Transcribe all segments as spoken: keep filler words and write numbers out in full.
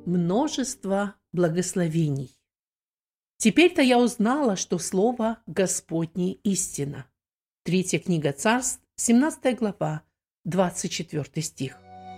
Множество благословений. Теперь-то я узнала, что слово Господне истина. Третья книга Царств, семнадцатая глава, двадцать четвёртый стих.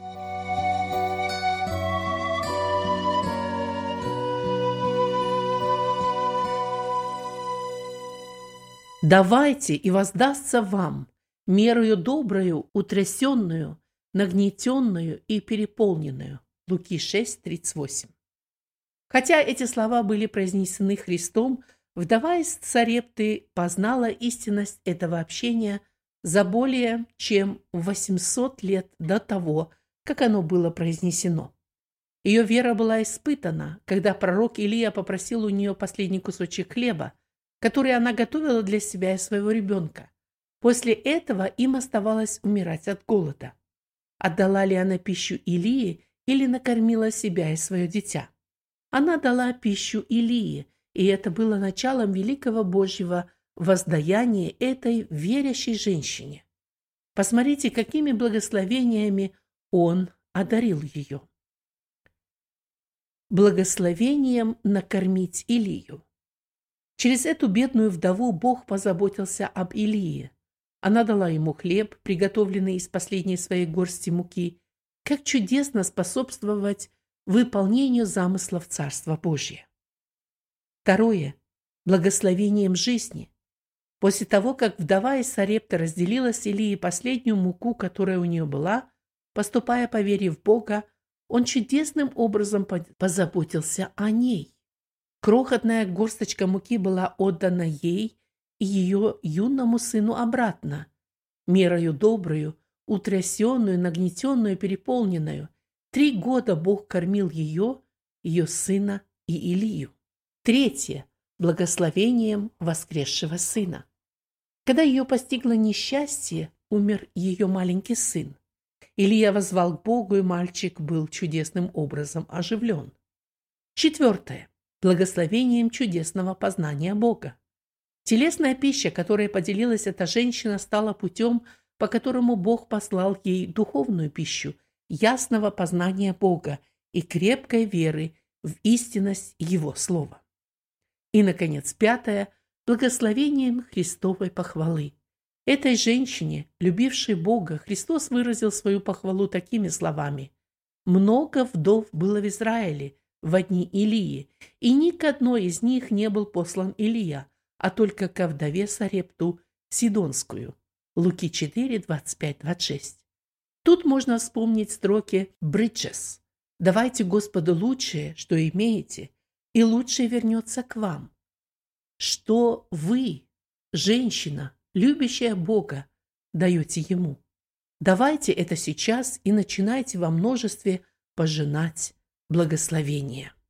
«Давайте, и воздастся вам мерою доброю, утрясенную, нагнетенную и переполненную». Луки шесть, тридцать восемь. Хотя эти слова были произнесены Христом, вдова из Сарепты познала истинность этого общения за более чем восемьсот лет до того, как оно было произнесено. Ее вера была испытана, когда пророк Илия попросил у нее последний кусочек хлеба, который она готовила для себя и своего ребенка. После этого им оставалось умирать от голода. Отдала ли она пищу Илии или накормила себя и свое дитя? Она дала пищу Илии, и это было началом великого Божьего воздаяния этой верящей женщине. Посмотрите, какими благословениями он одарил ее. Благословением накормить Илию. Через эту бедную вдову Бог позаботился об Илии. Она дала ему хлеб, приготовленный из последней своей горсти муки. Как чудесно способствовать выполнению замыслов Царства Божия. Второе. Благословением жизни. После того, как вдова из Сарепты разделила с Илией последнюю муку, которая у нее была, поступая по вере в Бога, он чудесным образом позаботился о ней. Крохотная горсточка муки была отдана ей и ее юному сыну обратно, мерою добрую, утрясенную, нагнетенную, переполненную. Три года Бог кормил ее, ее сына и Илию. Третье. Благословением воскресшего сына. Когда ее постигло несчастье, умер ее маленький сын. Илия воззвал к Богу, и мальчик был чудесным образом оживлен. Четвертое. Благословением чудесного познания Бога. Телесная пища, которой поделилась эта женщина, стала путем, по которому Бог послал ей духовную пищу, ясного познания Бога и крепкой веры в истинность Его Слова. И, наконец, пятое – благословением Христовой похвалы. Этой женщине, любившей Бога, Христос выразил свою похвалу такими словами: «Много вдов было в Израиле во дни Илии, и ни к одной из них не был послан Илия, а только ко вдове Сарепту Сидонскую». Луки четыре, двадцать пять, двадцать шесть. Тут можно вспомнить строки «Бриджес». «Давайте Господу лучшее, что имеете, и лучшее вернется к вам». Что вы, женщина, любящая Бога, даете Ему? Давайте это сейчас и начинайте во множестве пожинать благословения.